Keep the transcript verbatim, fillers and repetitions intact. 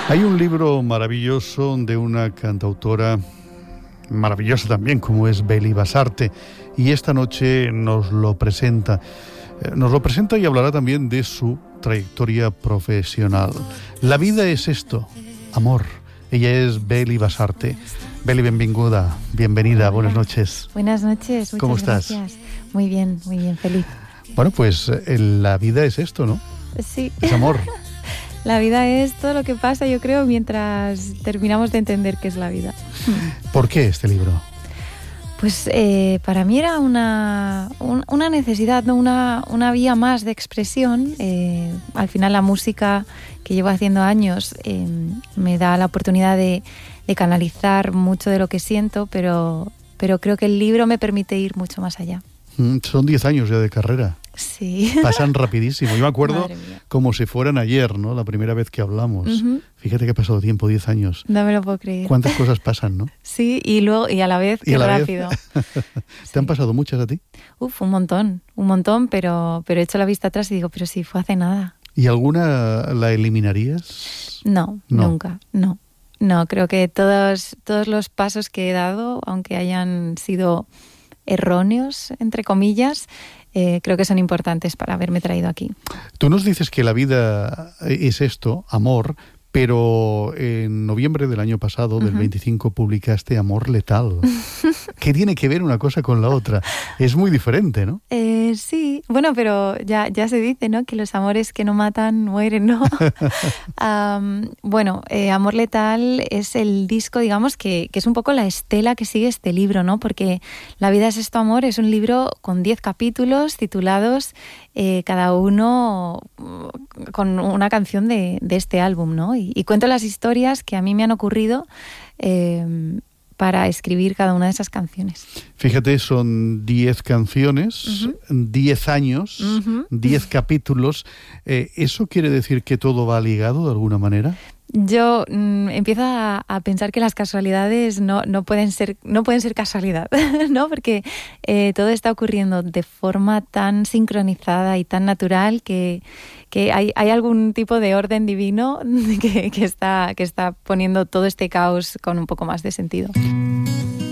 Hay un libro maravilloso de una cantautora maravillosa también, como es Beli Basarte, y esta noche nos lo presenta. Nos lo presenta y hablará también de su trayectoria profesional. La vida es esto, amor. Ella es Beli Basarte. Beli, benvinguda, bienvenida, buenas noches. Buenas noches, muchas ¿Cómo estás? Gracias. Muy bien, muy bien, feliz. Bueno, pues la vida es esto, ¿no? Sí. Es amor. La vida es todo lo que pasa, yo creo, mientras terminamos de entender qué es la vida. ¿Por qué este libro? Pues eh, para mí era una, un, una necesidad, ¿no? una, una vía más de expresión. Eh, al final la música que llevo haciendo años eh, me da la oportunidad de, de canalizar mucho de lo que siento, pero, pero creo que el libro me permite ir mucho más allá. Mm, son diez años ya de carrera. Sí. Pasan rapidísimo. Yo me acuerdo como si fueran ayer, ¿no? La primera vez que hablamos. Uh-huh. Fíjate que ha pasado tiempo, diez años. No me lo puedo creer. ¿Cuántas cosas pasan, no? Sí, y luego y a la vez, qué rápido. ¿Te sí. han pasado muchas a ti? Uf, un montón, un montón, pero, pero he hecho la vista atrás y digo, pero sí, fue hace nada. ¿Y alguna la eliminarías? No, no. nunca, no. No, creo que todos, todos los pasos que he dado, aunque hayan sido erróneos, entre comillas, Eh, creo que son importantes para haberme traído aquí. Tú nos dices que la vida es esto, amor, pero en noviembre del año pasado, uh-huh. del veinticinco, publicaste Amor Letal. ¿Qué tiene que ver una cosa con la otra? Es muy diferente, ¿no? Eh, sí, bueno, pero ya, ya se dice, ¿no? Que los amores que no matan mueren, ¿no? um, bueno, eh, Amor Letal es el disco, digamos, que, que es un poco la estela que sigue este libro, ¿no? Porque La vida es esto, amor, es un libro con diez capítulos titulados eh, cada uno con una canción de, de este álbum, ¿no? Y, y cuento las historias que a mí me han ocurrido eh, para escribir cada una de esas canciones. Fíjate, son diez canciones, uh-huh. diez años, uh-huh. diez capítulos. Eh, ¿Eso quiere decir que todo va ligado de alguna manera? Yo mmm, empiezo a, a pensar que las casualidades no, no, pueden, ser, no pueden ser casualidad, ¿no? Porque eh, todo está ocurriendo de forma tan sincronizada y tan natural que, que hay, hay algún tipo de orden divino que, que, está, que está poniendo todo este caos con un poco más de sentido.